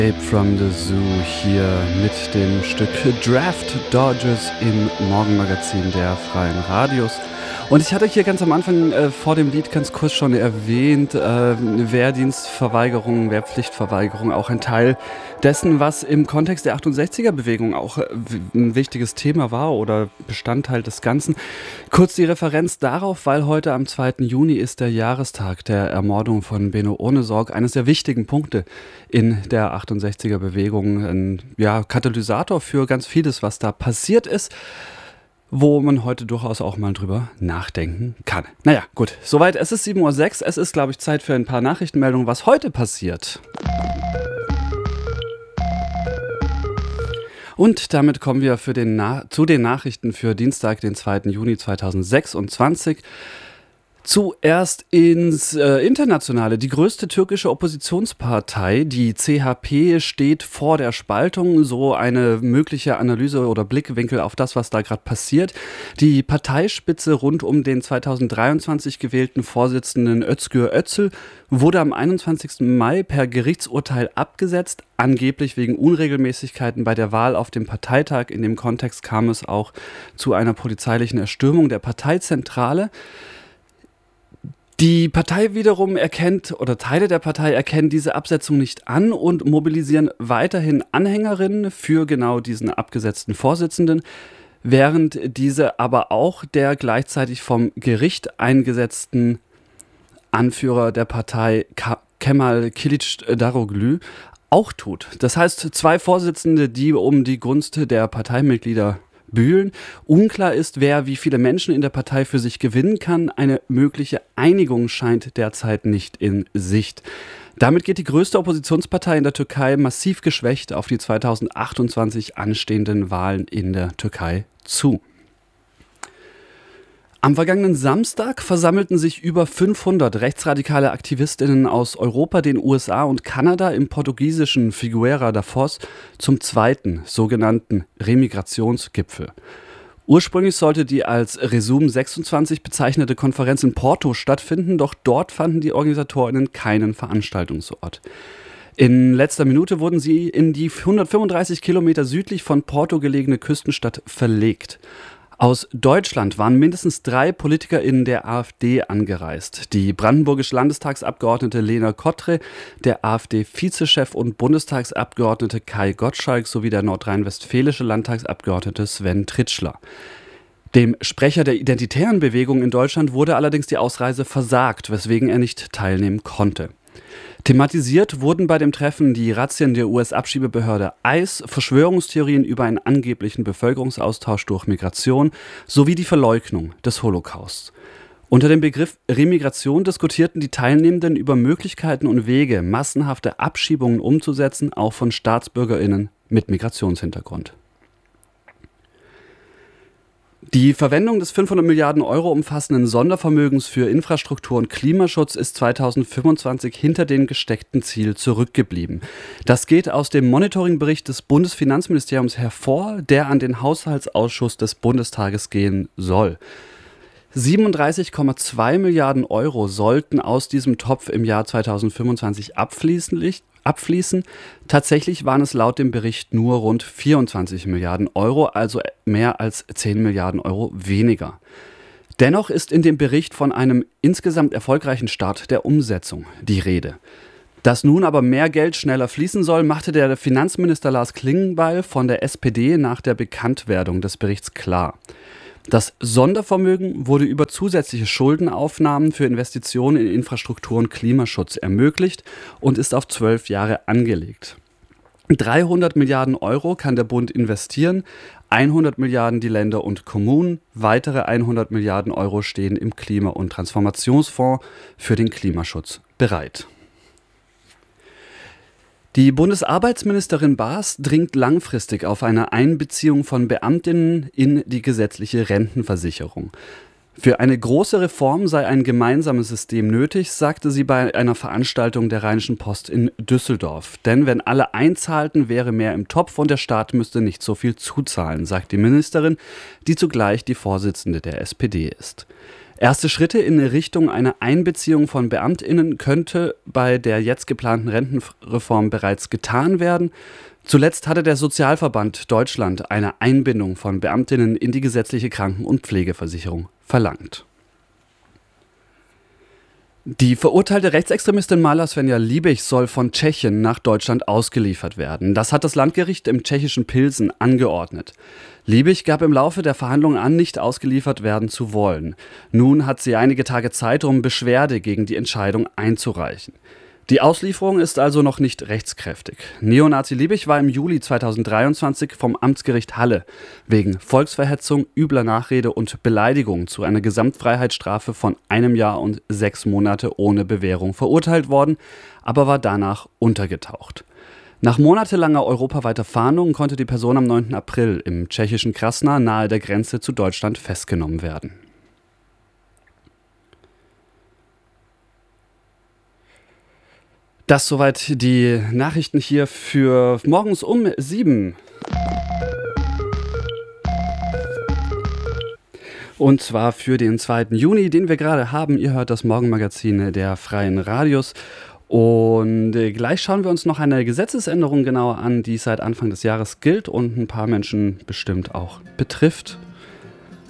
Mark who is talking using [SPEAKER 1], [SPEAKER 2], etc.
[SPEAKER 1] Escape from the Zoo hier mit dem Stück Draft Dodgers im Morgenmagazin der Freien Radios. Und ich hatte hier ganz am Anfang vor dem Lied ganz kurz schon erwähnt, Wehrdienstverweigerung, Wehrpflichtverweigerung, auch ein Teil dessen, was im Kontext der 68er-Bewegung auch ein wichtiges Thema war oder Bestandteil des Ganzen. Kurz die Referenz darauf, weil heute am 2. Juni ist der Jahrestag der Ermordung von Benno Ohnesorg, eines der wichtigen Punkte in der 68er-Bewegung, ein Katalysator für ganz vieles, was da passiert ist, wo man heute durchaus auch mal drüber nachdenken kann. Naja, gut, soweit. Es ist 7:06 Uhr. Es ist, glaube ich, Zeit für ein paar Nachrichtenmeldungen, was heute passiert. Und damit kommen wir zu den Nachrichten für Dienstag, den 2. Juni 2026. Zuerst ins Internationale. Die größte türkische Oppositionspartei, die CHP, steht vor der Spaltung. So eine mögliche Analyse oder Blickwinkel auf das, was da gerade passiert. Die Parteispitze rund um den 2023 gewählten Vorsitzenden Özgür Özel wurde am 21. Mai per Gerichtsurteil abgesetzt, angeblich wegen Unregelmäßigkeiten bei der Wahl auf dem Parteitag. In dem Kontext kam es auch zu einer polizeilichen Erstürmung der Parteizentrale. Die Partei wiederum Teile der Partei erkennen diese Absetzung nicht an und mobilisieren weiterhin Anhängerinnen für genau diesen abgesetzten Vorsitzenden, während diese aber auch der gleichzeitig vom Gericht eingesetzten Anführer der Partei Kemal Kılıçdaroğlu auch tut. Das heißt, zwei Vorsitzende, die um die Gunst der Parteimitglieder bühlen. Unklar ist, wer wie viele Menschen in der Partei für sich gewinnen kann. Eine mögliche Einigung scheint derzeit nicht in Sicht. Damit geht die größte Oppositionspartei in der Türkei massiv geschwächt auf die 2028 anstehenden Wahlen in der Türkei zu. Am vergangenen Samstag versammelten sich über 500 rechtsradikale AktivistInnen aus Europa, den USA und Kanada im portugiesischen Figueira da Foz zum zweiten sogenannten Remigrationsgipfel. Ursprünglich sollte die als Resum 26 bezeichnete Konferenz in Porto stattfinden, doch dort fanden die OrganisatorInnen keinen Veranstaltungsort. In letzter Minute wurden sie in die 135 Kilometer südlich von Porto gelegene Küstenstadt verlegt. Aus Deutschland waren mindestens 3 PolitikerInnen der AfD angereist. Die brandenburgische Landestagsabgeordnete Lena Kottre, der AfD-Vizechef und Bundestagsabgeordnete Kai Gottschalk sowie der nordrhein-westfälische Landtagsabgeordnete Sven Tritschler. Dem Sprecher der Identitären Bewegung in Deutschland wurde allerdings die Ausreise versagt, weswegen er nicht teilnehmen konnte. Thematisiert wurden bei dem Treffen die Razzien der US-Abschiebebehörde ICE, Verschwörungstheorien über einen angeblichen Bevölkerungsaustausch durch Migration sowie die Verleugnung des Holocausts. Unter dem Begriff Remigration diskutierten die Teilnehmenden über Möglichkeiten und Wege, massenhafte Abschiebungen umzusetzen, auch von StaatsbürgerInnen mit Migrationshintergrund. Die Verwendung des 500 Milliarden Euro umfassenden Sondervermögens für Infrastruktur und Klimaschutz ist 2025 hinter dem gesteckten Ziel zurückgeblieben. Das geht aus dem Monitoringbericht des Bundesfinanzministeriums hervor, der an den Haushaltsausschuss des Bundestages gehen soll. 37,2 Milliarden Euro sollten aus diesem Topf im Jahr 2025 abfließen. Tatsächlich waren es laut dem Bericht nur rund 24 Milliarden Euro, also mehr als 10 Milliarden Euro weniger. Dennoch ist in dem Bericht von einem insgesamt erfolgreichen Start der Umsetzung die Rede. Dass nun aber mehr Geld schneller fließen soll, machte der Finanzminister Lars Klingbeil von der SPD nach der Bekanntwerdung des Berichts klar. Das Sondervermögen wurde über zusätzliche Schuldenaufnahmen für Investitionen in Infrastruktur und Klimaschutz ermöglicht und ist auf 12 Jahre angelegt. 300 Milliarden Euro kann der Bund investieren, 100 Milliarden die Länder und Kommunen, weitere 100 Milliarden Euro stehen im Klima- und Transformationsfonds für den Klimaschutz bereit. Die Bundesarbeitsministerin Baas dringt langfristig auf eine Einbeziehung von Beamtinnen in die gesetzliche Rentenversicherung. Für eine große Reform sei ein gemeinsames System nötig, sagte sie bei einer Veranstaltung der Rheinischen Post in Düsseldorf. Denn wenn alle einzahlten, wäre mehr im Topf und der Staat müsste nicht so viel zuzahlen, sagt die Ministerin, die zugleich die Vorsitzende der SPD ist. Erste Schritte in Richtung einer Einbeziehung von BeamtInnen könnte bei der jetzt geplanten Rentenreform bereits getan werden. Zuletzt hatte der Sozialverband Deutschland eine Einbindung von BeamtInnen in die gesetzliche Kranken- und Pflegeversicherung verlangt. Die verurteilte Rechtsextremistin Mala Svenja Liebig soll von Tschechien nach Deutschland ausgeliefert werden. Das hat das Landgericht im tschechischen Pilsen angeordnet. Liebig gab im Laufe der Verhandlungen an, nicht ausgeliefert werden zu wollen. Nun hat sie einige Tage Zeit, um Beschwerde gegen die Entscheidung einzureichen. Die Auslieferung ist also noch nicht rechtskräftig. Neonazi Liebig war im Juli 2023 vom Amtsgericht Halle wegen Volksverhetzung, übler Nachrede und Beleidigung zu einer Gesamtfreiheitsstrafe von 1 Jahr und 6 Monate ohne Bewährung verurteilt worden, aber war danach untergetaucht. Nach monatelanger europaweiter Fahndung konnte die Person am 9. April im tschechischen Krasna nahe der Grenze zu Deutschland festgenommen werden. Das soweit die Nachrichten hier für morgens um 7. Und zwar für den 2. Juni, den wir gerade haben. Ihr hört das Morgenmagazin der Freien Radios. Und gleich schauen wir uns noch eine Gesetzesänderung genauer an, die seit Anfang des Jahres gilt und ein paar Menschen bestimmt auch betrifft.